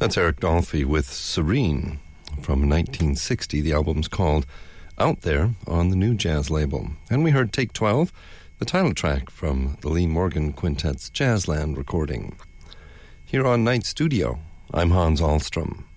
That's Eric Dolphy with Serene from 1960. The album's called Out There on the New Jazz label. And we heard Take 12, the title track from the Lee Morgan Quintet's Jazzland recording. Here on Night Studio, I'm Hans Ahlstrom.